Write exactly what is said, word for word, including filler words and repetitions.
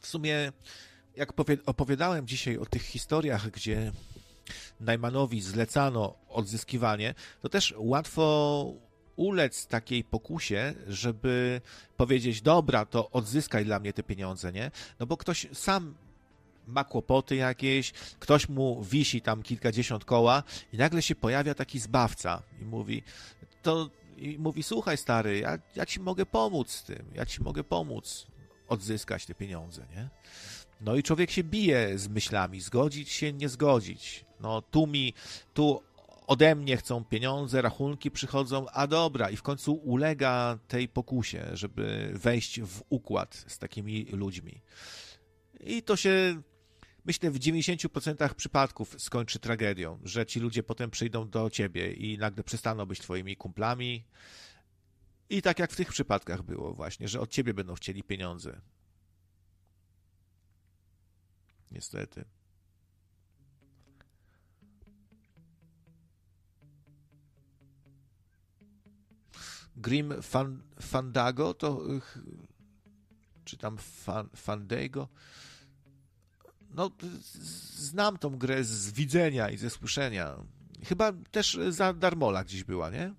sumie, jak opowiadałem dzisiaj o tych historiach, gdzie Najmanowi zlecano odzyskiwanie, to też łatwo ulec takiej pokusie, żeby powiedzieć, dobra, to odzyskaj dla mnie te pieniądze, nie? No bo ktoś sam ma kłopoty jakieś, ktoś mu wisi tam kilkadziesiąt koła i nagle się pojawia taki zbawca i mówi, to i mówi, słuchaj stary, ja, ja ci mogę pomóc z tym, ja ci mogę pomóc odzyskać te pieniądze, nie? No i człowiek się bije z myślami, zgodzić się, nie zgodzić. No tu mi, tu ode mnie chcą pieniądze, rachunki przychodzą, a dobra, i w końcu ulega tej pokusie, żeby wejść w układ z takimi ludźmi. I to się, myślę, w dziewięćdziesięciu procentach przypadków skończy tragedią, że ci ludzie potem przyjdą do ciebie i nagle przestaną być twoimi kumplami. I tak jak w tych przypadkach było właśnie, że od ciebie będą chcieli pieniądze. Niestety. Grim Fan, Fandago to czy tam fan, Fandago? No, znam tą grę z widzenia i ze słyszenia. Chyba też za darmola gdzieś była, nie?